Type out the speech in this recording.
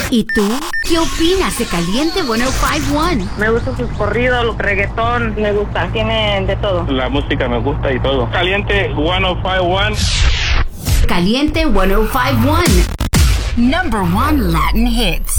¿Y tú? ¿Qué opinas de Caliente 105.1? Me gusta sus corridos, los reggaetón, me gusta, tiene de todo. La música me gusta y todo. Caliente 105.1. Caliente 105.1. Number 1 Latin hits.